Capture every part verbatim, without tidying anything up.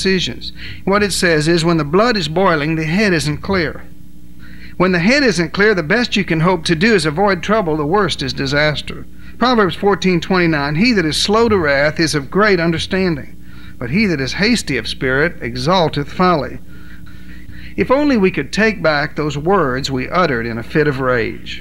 decisions. What it says is, when the blood is boiling, the head isn't clear. When the head isn't clear, the best you can hope to do is avoid trouble. The worst is disaster. Proverbs fourteen twenty-nine, he that is slow to wrath is of great understanding, but he that is hasty of spirit exalteth folly. If only we could take back those words we uttered in a fit of rage.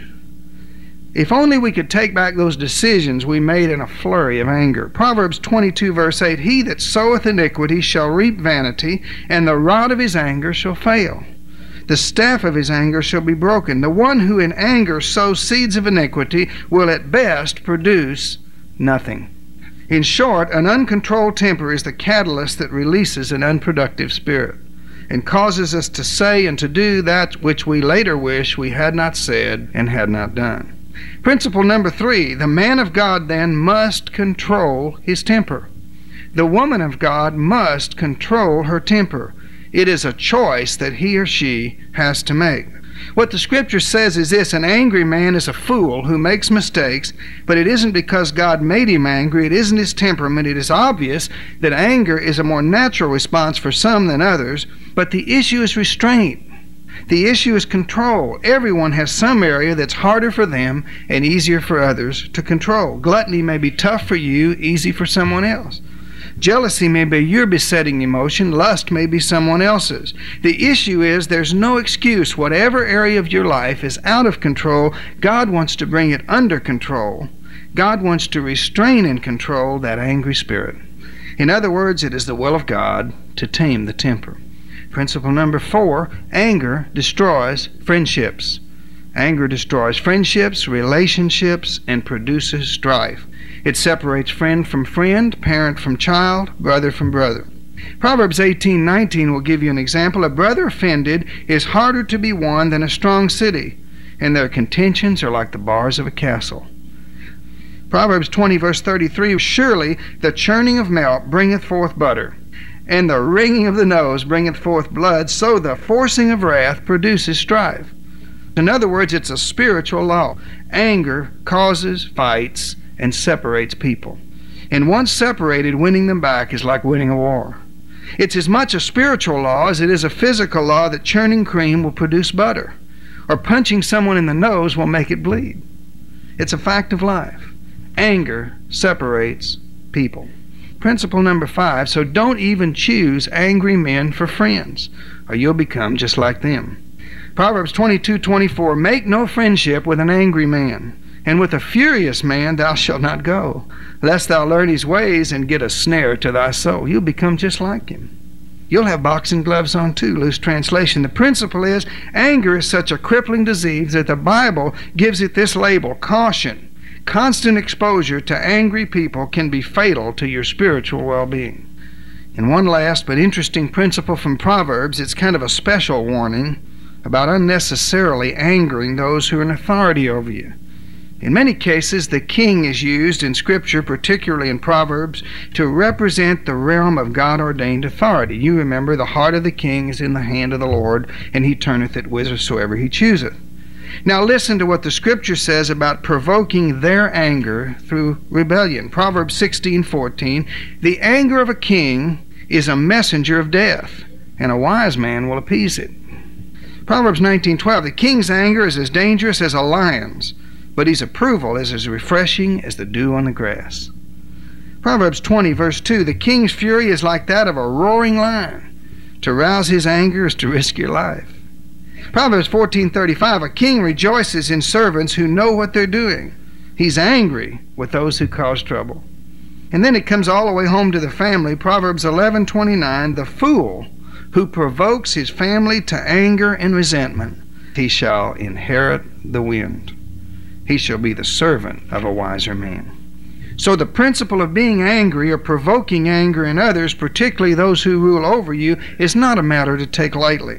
If only we could take back those decisions we made in a flurry of anger. Proverbs twenty-two verse eight, he that soweth iniquity shall reap vanity, and the rod of his anger shall fail. The staff of his anger shall be broken. The one who in anger sows seeds of iniquity will at best produce nothing. In short, an uncontrolled temper is the catalyst that releases an unproductive spirit and causes us to say and to do that which we later wish we had not said and had not done. Principle number three, the man of God then must control his temper. The woman of God must control her temper. It is a choice that he or she has to make. What the Scripture says is this: an angry man is a fool who makes mistakes, but it isn't because God made him angry. It isn't his temperament. It is obvious that anger is a more natural response for some than others, but the issue is restraint. The issue is control. Everyone has some area that's harder for them and easier for others to control. Gluttony may be tough for you, easy for someone else. Jealousy may be your besetting emotion. Lust may be someone else's. The issue is there's no excuse. Whatever area of your life is out of control, God wants to bring it under control. God wants to restrain and control that angry spirit. In other words, it is the will of God to tame the temper. Principle number four, anger destroys friendships. Anger destroys friendships, relationships, and produces strife. It separates friend from friend, parent from child, brother from brother. Proverbs eighteen nineteen will give you an example. A brother offended is harder to be won than a strong city, and their contentions are like the bars of a castle. Proverbs twenty verse thirty-three, surely the churning of milk bringeth forth butter, and the wringing of the nose bringeth forth blood, so the forcing of wrath produces strife. In other words, it's a spiritual law. Anger causes fights and separates people. And once separated, winning them back is like winning a war. It's as much a spiritual law as it is a physical law that churning cream will produce butter, or punching someone in the nose will make it bleed. It's a fact of life. Anger separates people. Principle number five, so don't even choose angry men for friends, or you'll become just like them. Proverbs twenty-two twenty-four, make no friendship with an angry man, and with a furious man thou shalt not go, lest thou learn his ways and get a snare to thy soul. You'll become just like him. You'll have boxing gloves on too, loose translation. The principle is, anger is such a crippling disease that the Bible gives it this label, caution. Constant exposure to angry people can be fatal to your spiritual well-being. And one last but interesting principle from Proverbs, it's kind of a special warning about unnecessarily angering those who are in authority over you. In many cases, the king is used in Scripture, particularly in Proverbs, to represent the realm of God-ordained authority. You remember, the heart of the king is in the hand of the Lord, and he turneth it whithersoever he chooseth. Now listen to what the Scripture says about provoking their anger through rebellion. Proverbs sixteen fourteen, the anger of a king is a messenger of death, and a wise man will appease it. Proverbs nineteen twelve, the king's anger is as dangerous as a lion's, but his approval is as refreshing as the dew on the grass. Proverbs twenty verse two, the king's fury is like that of a roaring lion. To rouse his anger is to risk your life. Proverbs fourteen thirty-five, a king rejoices in servants who know what they're doing. He's angry with those who cause trouble. And then it comes all the way home to the family. Proverbs eleven twenty-nine, the fool who provokes his family to anger and resentment, he shall inherit the wind. He shall be the servant of a wiser man. So the principle of being angry or provoking anger in others, particularly those who rule over you, is not a matter to take lightly.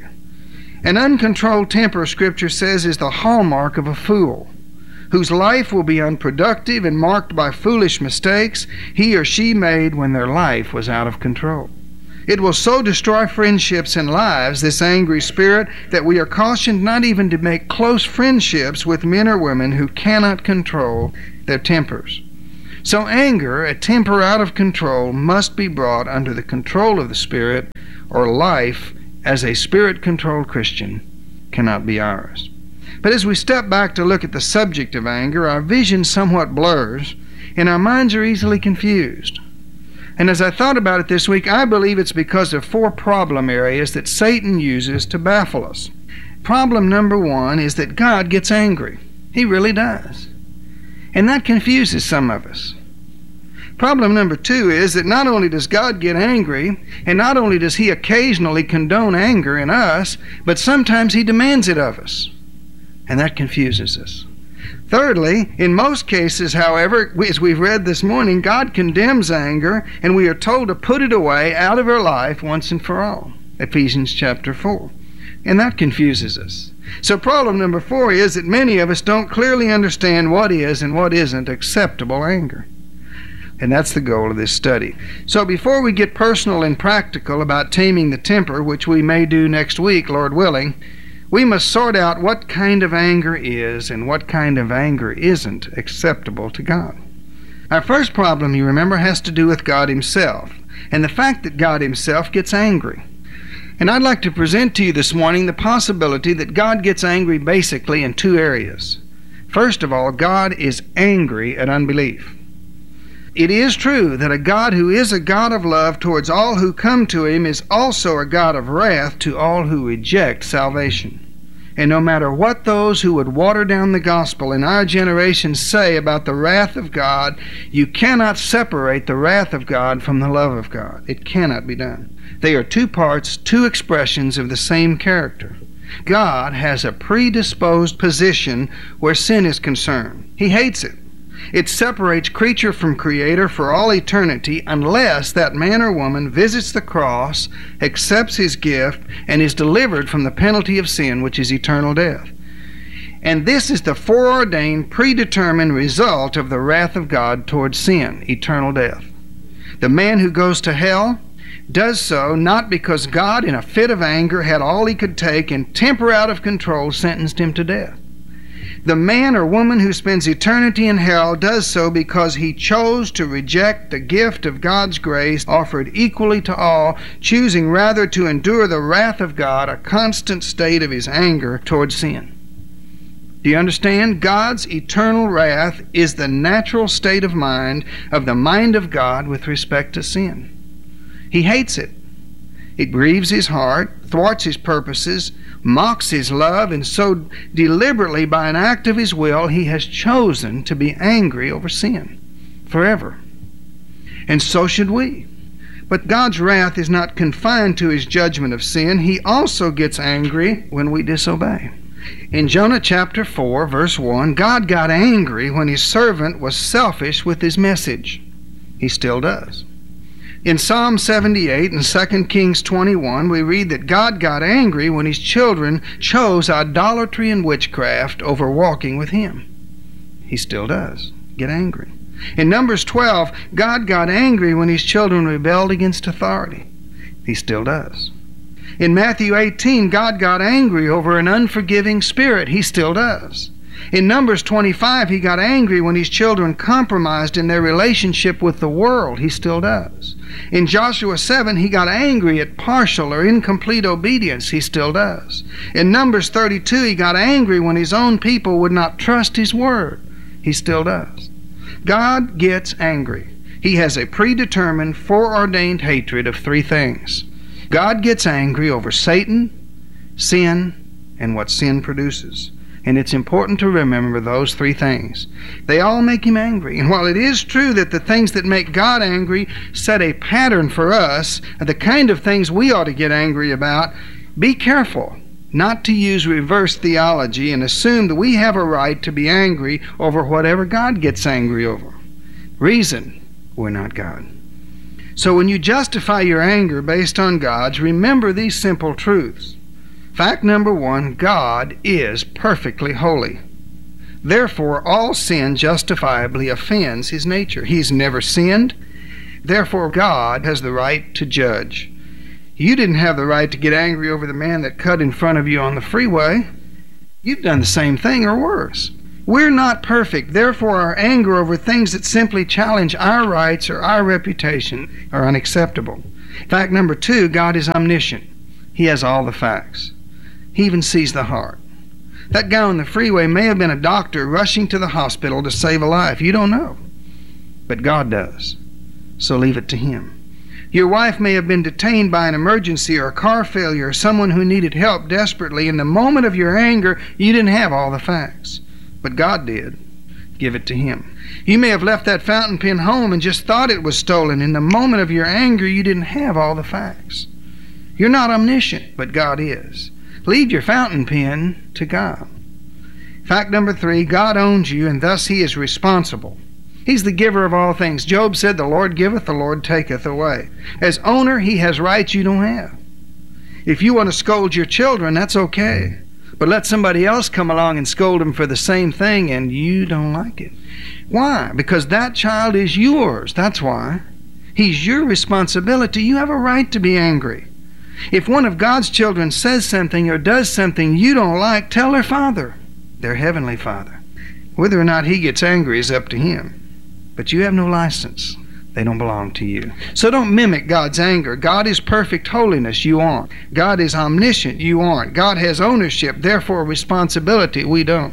An uncontrolled temper, Scripture says, is the hallmark of a fool, whose life will be unproductive and marked by foolish mistakes he or she made when their life was out of control. It will so destroy friendships and lives, this angry spirit, that we are cautioned not even to make close friendships with men or women who cannot control their tempers. So anger, a temper out of control, must be brought under the control of the Spirit, or life as a Spirit-controlled Christian cannot be ours. But as we step back to look at the subject of anger, our vision somewhat blurs, and our minds are easily confused. And as I thought about it this week, I believe it's because of four problem areas that Satan uses to baffle us. Problem number one is that God gets angry. He really does. And that confuses some of us. Problem number two is that not only does God get angry, and not only does He occasionally condone anger in us, but sometimes He demands it of us. And that confuses us. Thirdly, in most cases, however, as we've read this morning, God condemns anger, and we are told to put it away out of our life once and for all. Ephesians chapter four. And that confuses us. So problem number four is that many of us don't clearly understand what is and what isn't acceptable anger. And that's the goal of this study. So before we get personal and practical about taming the temper, which we may do next week, Lord willing, we must sort out what kind of anger is and what kind of anger isn't acceptable to God. Our first problem, you remember, has to do with God Himself, and the fact that God Himself gets angry. And I'd like to present to you this morning the possibility that God gets angry basically in two areas. First of all, God is angry at unbelief. It is true that a God who is a God of love towards all who come to Him is also a God of wrath to all who reject salvation. And no matter what those who would water down the gospel in our generation say about the wrath of God, you cannot separate the wrath of God from the love of God. It cannot be done. They are two parts, two expressions of the same character. God has a predisposed position where sin is concerned. He hates it. It separates creature from creator for all eternity unless that man or woman visits the cross, accepts His gift, and is delivered from the penalty of sin, which is eternal death. And this is the foreordained, predetermined result of the wrath of God towards sin, eternal death. The man who goes to hell does so not because God, in a fit of anger, had all he could take and temper out of control sentenced him to death. The man or woman who spends eternity in hell does so because he chose to reject the gift of God's grace offered equally to all, choosing rather to endure the wrath of God, a constant state of His anger towards sin. Do you understand? God's eternal wrath is the natural state of mind of the mind of God with respect to sin. He hates it. It grieves His heart, thwarts His purposes, mocks His love, and so deliberately by an act of His will He has chosen to be angry over sin forever. And so should we. But God's wrath is not confined to His judgment of sin. He also gets angry when we disobey. In Jonah chapter four, verse one, God got angry when His servant was selfish with his message. He still does. In Psalm seventy-eight and Second Kings twenty-one, we read that God got angry when His children chose idolatry and witchcraft over walking with Him. He still does get angry. In Numbers twelve, God got angry when His children rebelled against authority. He still does. In Matthew eighteen, God got angry over an unforgiving spirit. He still does. In Numbers twenty-five, He got angry when His children compromised in their relationship with the world. He still does. In Joshua seven, He got angry at partial or incomplete obedience. He still does. In Numbers thirty-two, He got angry when His own people would not trust His word. He still does. God gets angry. He has a predetermined, foreordained hatred of three things. God gets angry over Satan, sin, and what sin produces. And it's important to remember those three things. They all make Him angry. And while it is true that the things that make God angry set a pattern for us, the kind of things we ought to get angry about, be careful not to use reverse theology and assume that we have a right to be angry over whatever God gets angry over. Reason, we're not God. So when you justify your anger based on God's, remember these simple truths. Fact number one, God is perfectly holy. Therefore, all sin justifiably offends His nature. He's never sinned. Therefore, God has the right to judge. You didn't have the right to get angry over the man that cut in front of you on the freeway. You've done the same thing or worse. We're not perfect. Therefore, our anger over things that simply challenge our rights or our reputation are unacceptable. Fact number two, God is omniscient. He has all the facts. He even sees the heart. That guy on the freeway may have been a doctor rushing to the hospital to save a life. You don't know. But God does. So leave it to Him. Your wife may have been detained by an emergency or a car failure or someone who needed help desperately. In the moment of your anger, you didn't have all the facts. But God did. Give it to Him. You may have left that fountain pen home and just thought it was stolen. In the moment of your anger, you didn't have all the facts. You're not omniscient, but God is. Leave your fountain pen to God. Fact number three, God owns you, and thus He is responsible. He's the giver of all things. Job said, the Lord giveth, the Lord taketh away. As owner, He has rights you don't have. If you want to scold your children, that's okay. But let somebody else come along and scold them for the same thing, and you don't like it. Why? Because that child is yours. That's why. He's your responsibility. You have a right to be angry. If one of God's children says something or does something you don't like, tell their Father, their Heavenly Father. Whether or not He gets angry is up to Him. But you have no license. They don't belong to you. So don't mimic God's anger. God is perfect holiness. You aren't. God is omniscient. You aren't. God has ownership, therefore responsibility. We don't.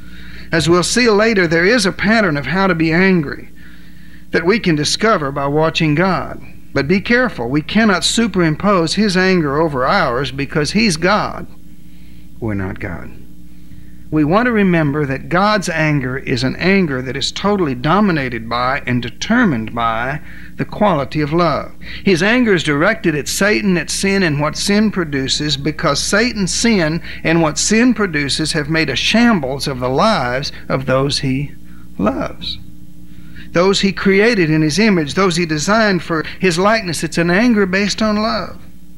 As we'll see later, there is a pattern of how to be angry that we can discover by watching God. But be careful. We cannot superimpose His anger over ours because He's God. We're not God. We want to remember that God's anger is an anger that is totally dominated by and determined by the quality of love. His anger is directed at Satan, at sin, and what sin produces, because Satan's sin and what sin produces have made a shambles of the lives of those He loves. Those He created in His image, those He designed for His likeness. It's an anger based on love.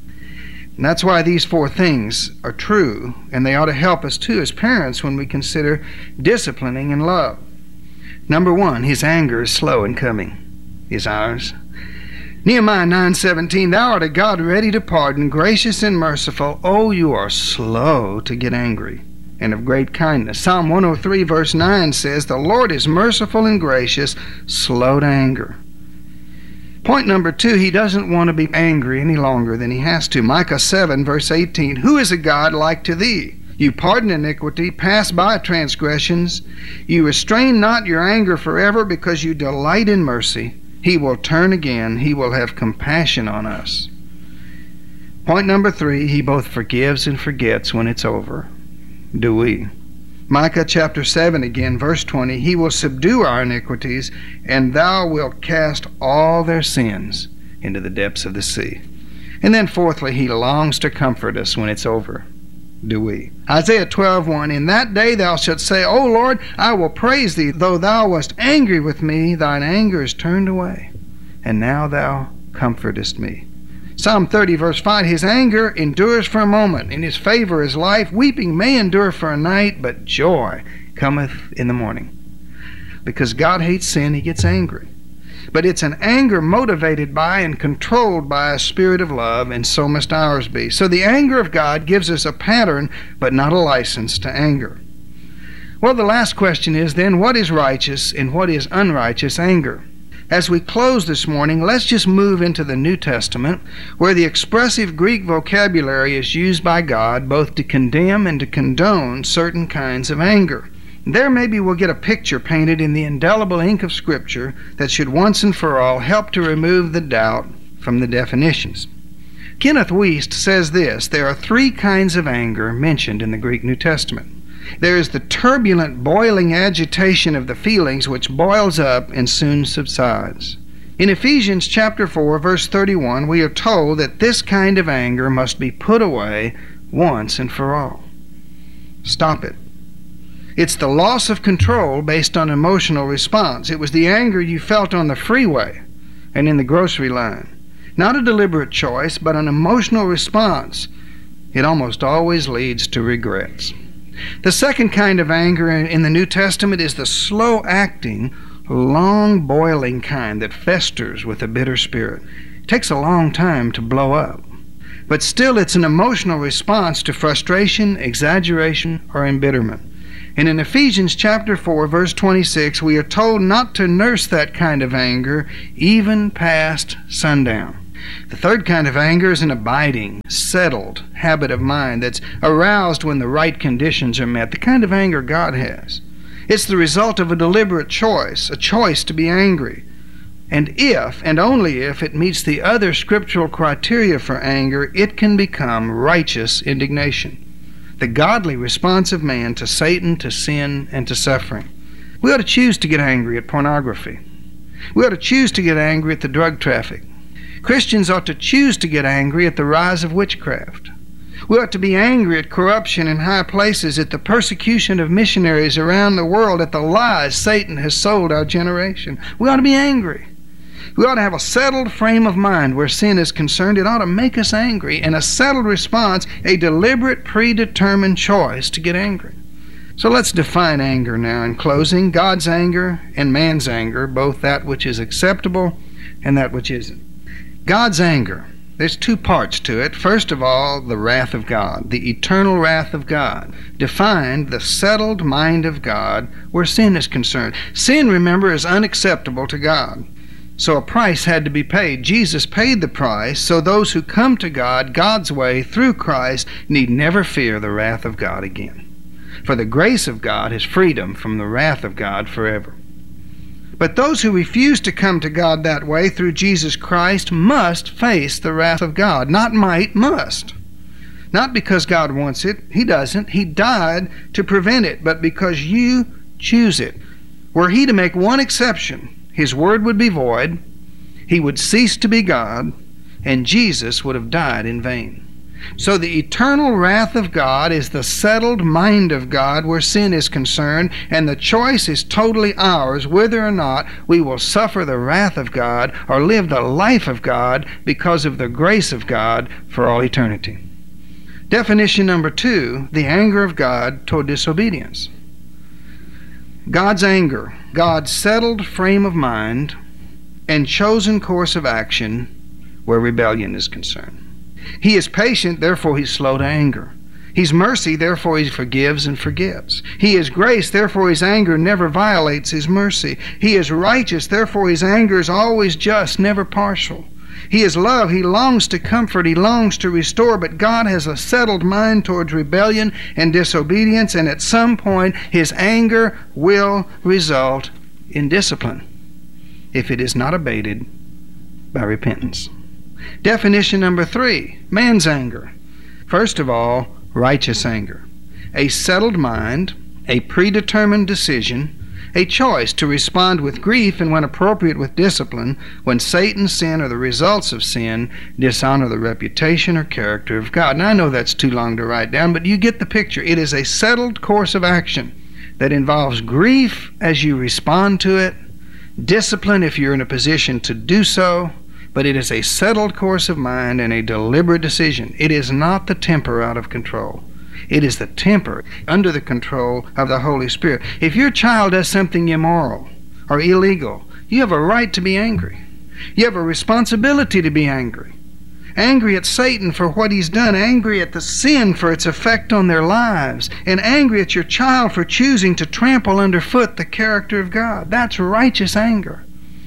And that's why these four things are true, and they ought to help us too as parents when we consider disciplining in love. Number one, His anger is slow in coming. Is ours? Nehemiah nine seventeen, Thou art a God ready to pardon, gracious and merciful. Oh, you are slow to get angry, and of great kindness. Psalm one oh three verse nine says, The Lord is merciful and gracious, slow to anger. Point number two, He doesn't want to be angry any longer than He has to. Micah seven, verse eighteen, Who is a God like to Thee? You pardon iniquity, pass by transgressions. You restrain not your anger forever because you delight in mercy. He will turn again. He will have compassion on us. Point number three, He both forgives and forgets when it's over. Do we? Micah chapter seven again, verse twenty, He will subdue our iniquities, and Thou wilt cast all their sins into the depths of the sea. And then fourthly, He longs to comfort us when it's over. Do we? Isaiah twelve one, In that day thou shalt say, O Lord, I will praise Thee. Though Thou wast angry with me, Thine anger is turned away, and now Thou comfortest me. Psalm thirty, verse five, His anger endures for a moment. In His favor is life. Weeping may endure for a night, but joy cometh in the morning. Because God hates sin, He gets angry. But it's an anger motivated by and controlled by a spirit of love, and so must ours be. So the anger of God gives us a pattern, but not a license to anger. Well, the last question is then, what is righteous and what is unrighteous anger? As we close this morning, let's just move into the New Testament, where the expressive Greek vocabulary is used by God both to condemn and to condone certain kinds of anger. There maybe we'll get a picture painted in the indelible ink of Scripture that should once and for all help to remove the doubt from the definitions. Kenneth Wuest says this, there are three kinds of anger mentioned in the Greek New Testament. There is the turbulent, boiling agitation of the feelings which boils up and soon subsides. In Ephesians chapter four, verse thirty-one, we are told that this kind of anger must be put away once and for all. Stop it. It's the loss of control based on emotional response. It was the anger you felt on the freeway and in the grocery line. Not a deliberate choice, but an emotional response. It almost always leads to regrets. The second kind of anger in the New Testament is the slow-acting, long-boiling kind that festers with a bitter spirit. It takes a long time to blow up. But still, it's an emotional response to frustration, exaggeration, or embitterment. And in Ephesians chapter four, verse twenty-six, we are told not to nurse that kind of anger even past sundown. The third kind of anger is an abiding, settled habit of mind that's aroused when the right conditions are met, the kind of anger God has. It's the result of a deliberate choice, a choice to be angry. And if, and only if, it meets the other scriptural criteria for anger, it can become righteous indignation, the godly response of man to Satan, to sin, and to suffering. We ought to choose to get angry at pornography. We ought to choose to get angry at the drug traffic. Christians ought to choose to get angry at the rise of witchcraft. We ought to be angry at corruption in high places, at the persecution of missionaries around the world, at the lies Satan has sold our generation. We ought to be angry. We ought to have a settled frame of mind where sin is concerned. It ought to make us angry, and a settled response, a deliberate, predetermined choice to get angry. So let's define anger now in closing. God's anger and man's anger, both that which is acceptable and that which isn't. God's anger, there's two parts to it. First of all, the wrath of God, the eternal wrath of God, defined the settled mind of God where sin is concerned. Sin, remember, is unacceptable to God. So a price had to be paid. Jesus paid the price, so those who come to God God's way through Christ need never fear the wrath of God again. For the grace of God is freedom from the wrath of God forever. But those who refuse to come to God that way through Jesus Christ must face the wrath of God. Not might, must. Not because God wants it. He doesn't. He died to prevent it, but because you choose it. Were He to make one exception, His word would be void, He would cease to be God, and Jesus would have died in vain. So the eternal wrath of God is the settled mind of God where sin is concerned, and the choice is totally ours whether or not we will suffer the wrath of God or live the life of God because of the grace of God for all eternity. Definition number two, the anger of God toward disobedience. God's anger, God's settled frame of mind and chosen course of action where rebellion is concerned. He is patient, therefore He's slow to anger. He's mercy, therefore He forgives and forgets. He is grace, therefore His anger never violates His mercy. He is righteous, therefore His anger is always just, never partial. He is love, He longs to comfort, He longs to restore, but God has a settled mind towards rebellion and disobedience, and at some point His anger will result in discipline if it is not abated by repentance. Definition number three, man's anger. First of all, righteous anger. A settled mind, a predetermined decision, a choice to respond with grief and, when appropriate, with discipline when Satan, sin, or the results of sin dishonor the reputation or character of God. Now, I know that's too long to write down, but you get the picture. It is a settled course of action that involves grief as you respond to it, discipline if you're in a position to do so, but it is a settled course of mind and a deliberate decision. It is not the temper out of control. It is the temper under the control of the Holy Spirit. If your child does something immoral or illegal, you have a right to be angry. You have a responsibility to be angry. Angry at Satan for what he's done, angry at the sin for its effect on their lives, and angry at your child for choosing to trample underfoot the character of God. That's righteous anger.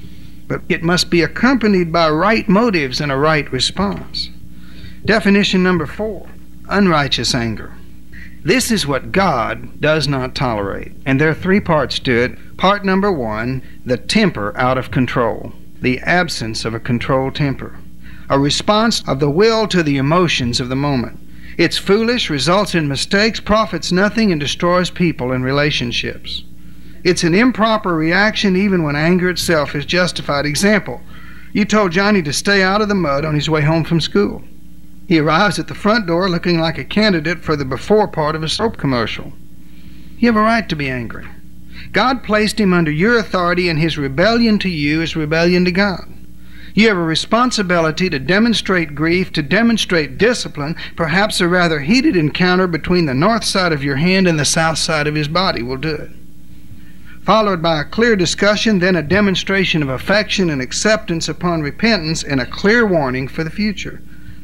But it must be accompanied by right motives and a right response. Definition number four, unrighteous anger. This is what God does not tolerate. And there are three parts to it. Part number one, the temper out of control, the absence of a controlled temper, a response of the will to the emotions of the moment. It's foolish, results in mistakes, profits nothing, and destroys people and relationships. It's an improper reaction even when anger itself is justified. Example, you told Johnny to stay out of the mud on his way home from school. He arrives at the front door looking like a candidate for the before part of a soap commercial. You have a right to be angry. God placed him under your authority, and his rebellion to you is rebellion to God. You have a responsibility to demonstrate grief, to demonstrate discipline. Perhaps a rather heated encounter between the north side of your hand and the south side of his body will do it. Followed by a clear discussion, then a demonstration of affection and acceptance upon repentance, and a clear warning for the future.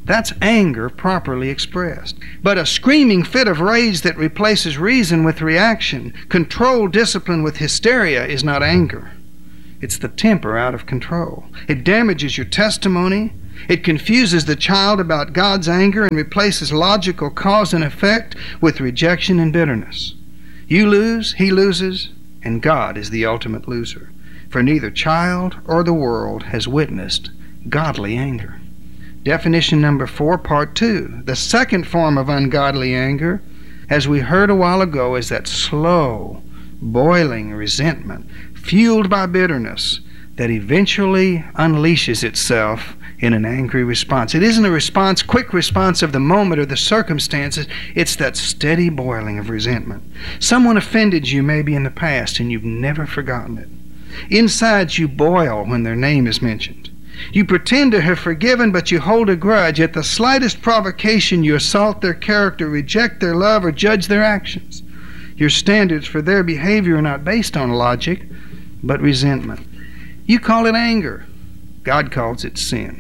That's anger properly expressed. But a screaming fit of rage that replaces reason with reaction, controlled discipline with hysteria, is not anger. It's the temper out of control. It damages your testimony. It confuses the child about God's anger and replaces logical cause and effect with rejection and bitterness. You lose, he loses, and God is the ultimate loser. For neither child or the world has witnessed godly anger. Definition number four, part two. The second form of ungodly anger, as we heard a while ago, is that slow, boiling resentment, fueled by bitterness, that eventually unleashes itself in an angry response. It isn't a response, quick response of the moment or the circumstances. It's that steady boiling of resentment. Someone offended you maybe in the past and you've never forgotten it. Inside you boil when their name is mentioned. You pretend to have forgiven, but you hold a grudge. At the slightest provocation, you assault their character, reject their love, or judge their actions. Your standards for their behavior are not based on logic, but resentment. You call it anger. God calls it sin.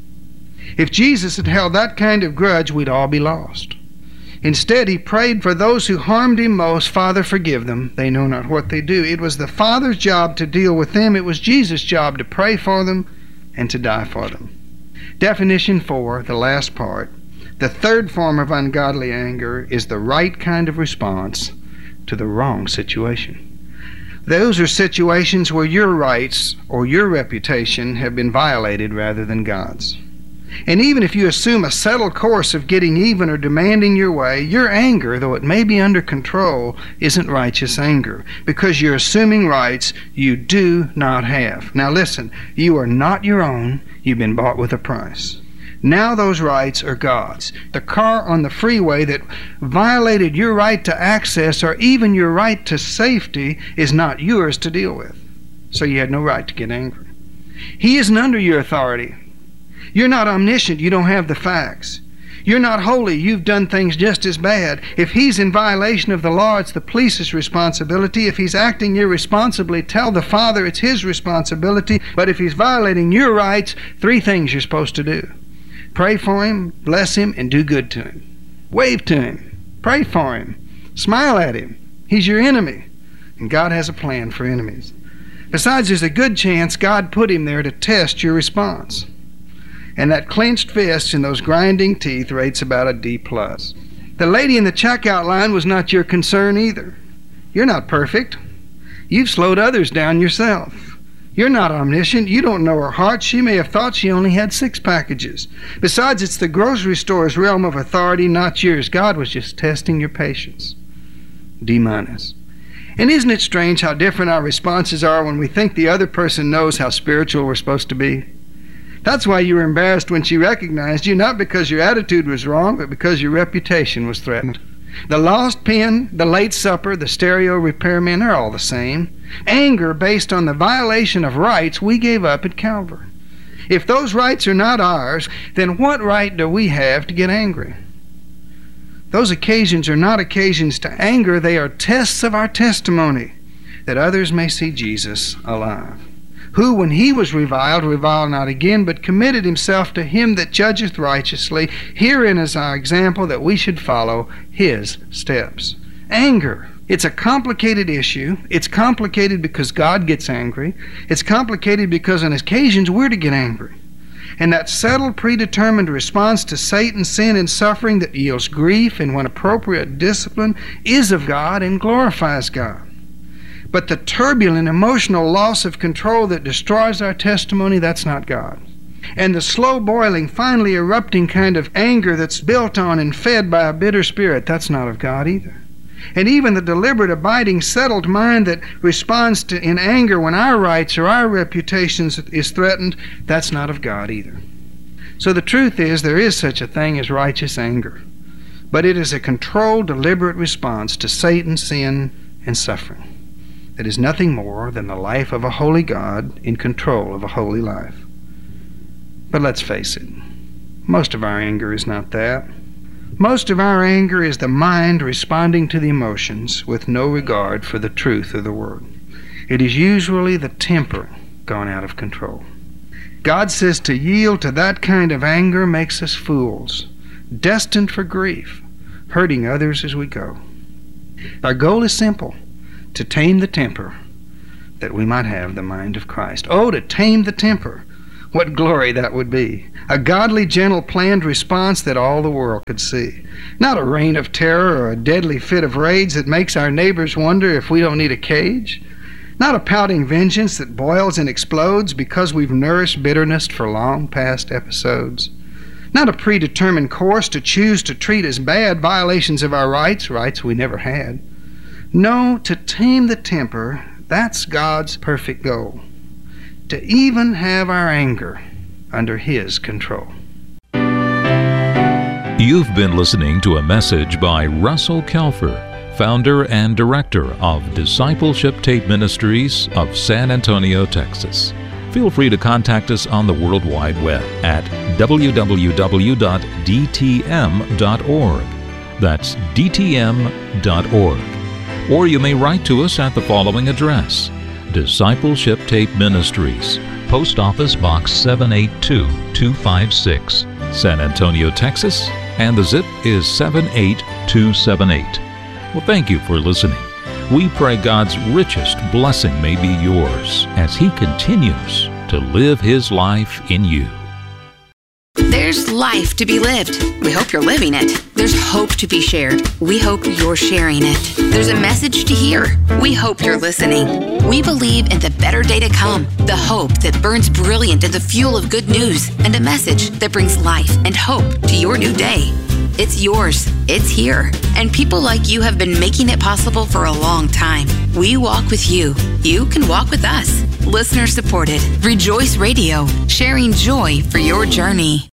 If Jesus had held that kind of grudge, we'd all be lost. Instead, he prayed for those who harmed him most, "Father, forgive them. They know not what they do." It was the Father's job to deal with them. It was Jesus' job to pray for them and to die for them. Definition four, the last part. The third form of ungodly anger is the right kind of response to the wrong situation. Those are situations where your rights or your reputation have been violated rather than God's. And even if you assume a settled course of getting even or demanding your way, your anger, though it may be under control, isn't righteous anger, because you're assuming rights you do not have. Now listen, you are not your own. You've been bought with a price. Now those rights are God's. The car on the freeway that violated your right to access or even your right to safety is not yours to deal with. So you had no right to get angry. He isn't under your authority. You're not omniscient. You don't have the facts. You're not holy. You've done things just as bad. If he's in violation of the law, it's the police's responsibility. If he's acting irresponsibly, tell the Father it's his responsibility. But if he's violating your rights, three things you're supposed to do. Pray for him, bless him, and do good to him. Wave to him. Pray for him. Smile at him. He's your enemy. And God has a plan for enemies. Besides, there's a good chance God put him there to test your response. And that clenched fist and those grinding teeth rates about a D plus. The lady in the checkout line was not your concern either. You're not perfect. You've slowed others down yourself. You're not omniscient. You don't know her heart. She may have thought she only had six packages. Besides, it's the grocery store's realm of authority, not yours. God was just testing your patience. D minus. And isn't it strange how different our responses are when we think the other person knows how spiritual we're supposed to be? That's why you were embarrassed when she recognized you, not because your attitude was wrong, but because your reputation was threatened. The lost pen, the late supper, the stereo repairman are all the same. Anger based on the violation of rights we gave up at Calvary. If those rights are not ours, then what right do we have to get angry? Those occasions are not occasions to anger. They are tests of our testimony, that others may see Jesus alive, who, when he was reviled, reviled not again, but committed himself to him that judgeth righteously. Herein is our example, that we should follow his steps. Anger. It's a complicated issue. It's complicated because God gets angry. It's complicated because on occasions we're to get angry. And that settled, predetermined response to Satan, sin, and suffering that yields grief and, when appropriate, discipline is of God and glorifies God. But the turbulent emotional loss of control that destroys our testimony, that's not God. And the slow boiling, finally erupting kind of anger that's built on and fed by a bitter spirit, that's not of God either. And even the deliberate, abiding, settled mind that responds to in anger when our rights or our reputations is threatened, that's not of God either. So the truth is, there is such a thing as righteous anger. But it is a controlled, deliberate response to Satan, sin, and suffering. It is nothing more than the life of a holy God in control of a holy life. But let's face it, most of our anger is not that. Most of our anger is the mind responding to the emotions with no regard for the truth of the Word. It is usually the temper gone out of control. God says to yield to that kind of anger makes us fools, destined for grief, hurting others as we go. Our goal is simple, to tame the temper, that we might have the mind of Christ. Oh, to tame the temper! What glory that would be. A godly, gentle, planned response that all the world could see. Not a reign of terror or a deadly fit of rage that makes our neighbors wonder if we don't need a cage. Not a pouting vengeance that boils and explodes because we've nourished bitterness for long past episodes. Not a predetermined course to choose to treat as bad violations of our rights, rights we never had. No, to tame the temper, that's God's perfect goal. To even have our anger under His control. You've been listening to a message by Russell Kelfer, founder and director of Discipleship Tape Ministries of San Antonio, Texas. Feel free to contact us on the World Wide Web at w w w dot d t m dot org. That's d t m dot org. Or you may write to us at the following address: Discipleship Tape Ministries, Post Office Box seven eight two two five six, San Antonio, Texas, and the zip is seven eight two seven eight. Well, thank you for listening. We pray God's richest blessing may be yours as He continues to live His life in you. There's life to be lived. We hope you're living it. There's hope to be shared. We hope you're sharing it. There's a message to hear. We hope you're listening. We believe in the better day to come, the hope that burns brilliant in the fuel of good news, and a message that brings life and hope to your new day. It's yours. It's here. And people like you have been making it possible for a long time. We walk with you. You can walk with us. Listener supported. Rejoice Radio, sharing joy for your journey.